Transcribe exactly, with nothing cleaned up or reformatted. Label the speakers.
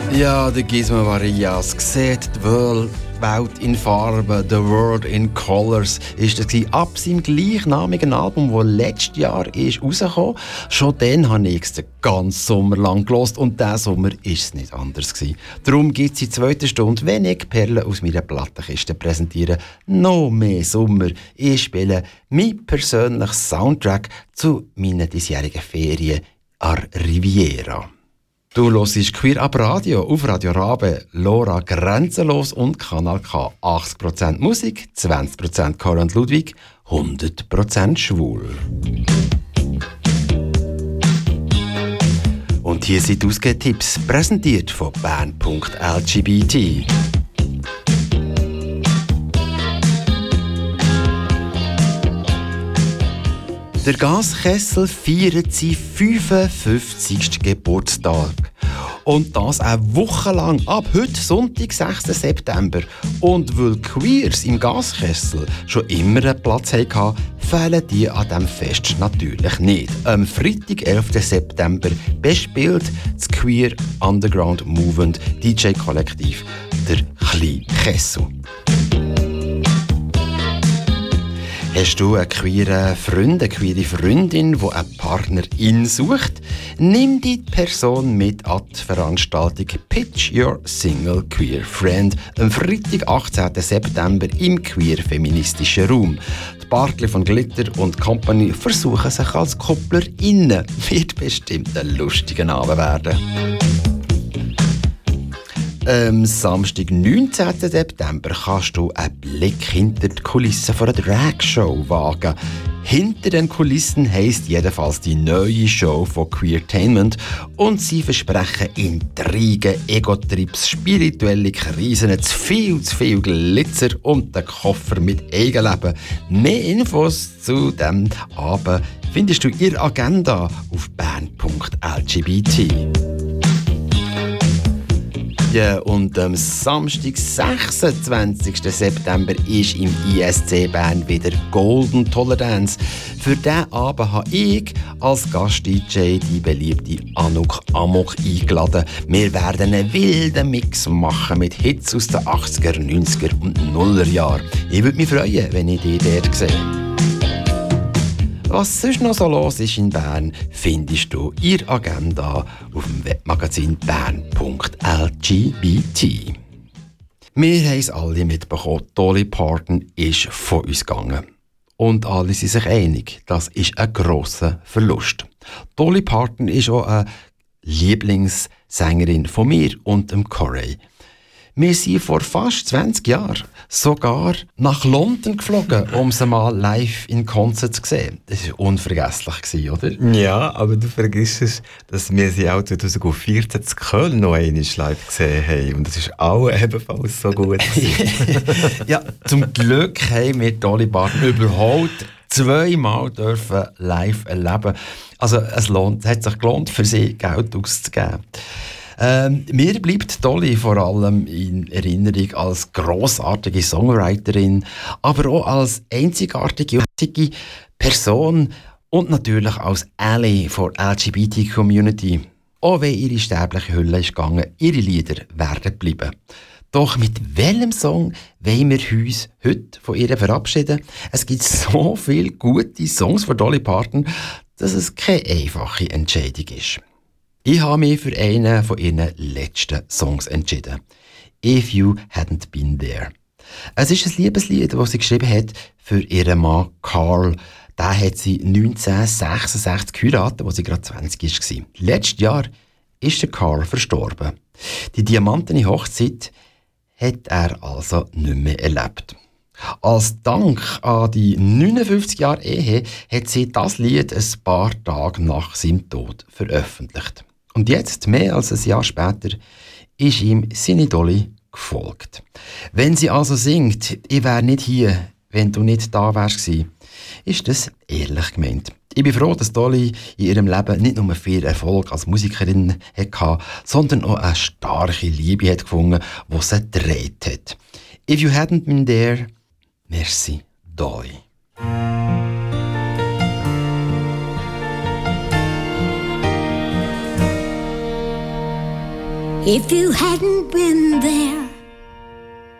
Speaker 1: Ja, der Gizmo Varias sieht die Welt in Farben, The World in Colors, ist das ab seinem gleichnamigen Album, das letztes Jahr ist rausgekommen. Schon dann habe ich es den ganzen Sommer lang gehört und diesen Sommer war es nicht anders gewesen. Darum gibt es in der zweiten Stunde, wenn ich Perlen aus meiner Plattenkiste präsentiere, noch mehr Sommer. Ich spiele meinen persönlichen Soundtrack zu meinen diesjährigen Ferien an Riviera. Du hörst Queer ab Radio auf Radio Rabe, Lora Grenzenlos und Kanal K. achtzig Prozent Musik, zwanzig Prozent Karl und Ludwig, hundert Prozent schwul. Und hier sind die Ausgehtipps, präsentiert von bern punkt l g b t. Der Gaskessel feiert seinen fünfundfünfzigsten Geburtstag. Und das eine Woche lang, ab heute Sonntag, sechsten September. Und weil Queers im Gaskessel schon immer einen Platz hatten, fehlen die an diesem Fest natürlich nicht. Am Freitag, elften September, bespielt das Queer Underground Movement D J-Kollektiv der Kleine Kessel. Hast du einen queeren Freund, eine queere Freundin, die eine Partnerin sucht? Nimm die Person mit an die Veranstaltung Pitch Your Single Queer Friend am Freitag, achtzehnten September im queer-feministischen Raum. Die Bartli von Glitter und Company versuchen sich als KopplerInnen. Wird bestimmt ein lustiger Abend werden. Am Samstag, neunzehnten September, kannst du einen Blick hinter die Kulissen von einer Drag-Show wagen. Hinter den Kulissen heisst jedenfalls die neue Show von Queertainment und sie versprechen Intrigen, Ego-Trips, spirituelle Krisen, zu viel, zu viel Glitzer und den Koffer mit Eigenleben. Mehr Infos zu diesem Abend findest du in ihrer Agenda auf bern punkt l g b t. Ja, und am Samstag, sechsundzwanzigsten September, ist im I S C Bern wieder Golden Tolerance. Für diesen Abend habe ich als Gast-D J die beliebte Anouk Amok eingeladen. Wir werden einen wilden Mix machen mit Hits aus den achtziger, neunziger und nuller Jahren. Ich würde mich freuen, wenn ich dich dort sehe. Was sonst noch so los ist in Bern, findest du in der Agenda auf dem Webmagazin bern punkt l g b t. Wir haben es alle mitbekommen, Dolly Parton ist von uns gegangen. Und alle sind sich einig, das ist ein grosser Verlust. Dolly Parton ist auch eine Lieblingssängerin von mir und dem Corey. Wir sind vor fast zwanzig Jahren sogar nach London geflogen, um sie mal live in Konzert zu sehen. Das war unvergesslich, oder?
Speaker 2: Ja, aber du vergisst es, dass wir sie auch zwanzig vierzehn in Köln noch einmal live gesehen haben. Und das ist auch ebenfalls so gut.
Speaker 1: Ja, zum Glück haben wir Dolly Parton überholt zweimal dürfen live erleben. Also es lohnt, es hat sich gelohnt, für sie Geld auszugeben. Ähm, mir bleibt Dolly vor allem in Erinnerung als grossartige Songwriterin, aber auch als einzigartige Person und natürlich als Ally for L G B T-Community. Auch wenn ihre sterbliche Hülle ist gegangen, ihre Lieder werden bleiben. Doch mit welchem Song wollen wir uns heute von ihr verabschieden? Es gibt so viele gute Songs von Dolly Parton, dass es keine einfache Entscheidung ist. Ich habe mich für einen von ihren letzten Songs entschieden. «If You Hadn't Been There». Es ist ein Liebeslied, das sie geschrieben hat für ihren Mann Carl. Den hat sie neunzehnhundertsechsundsechzig geheiratet, als sie gerade zwanzig war. Letztes Jahr ist der Carl verstorben. Die diamantene Hochzeit hat er also nicht mehr erlebt. Als Dank an die neunundfünfzig Jahre Ehe hat sie das Lied ein paar Tage nach seinem Tod veröffentlicht. Und jetzt, mehr als ein Jahr später, ist ihm seine Dolly gefolgt. Wenn sie also singt, ich wäre nicht hier, wenn du nicht da wärst, ist das ehrlich gemeint. Ich bin froh, dass Dolly in ihrem Leben nicht nur viel Erfolg als Musikerin hatte, sondern auch eine starke Liebe hat gefunden, die sie gedreht hat. If You Hadn't Been There, merci, Dolly.
Speaker 3: If you hadn't been there,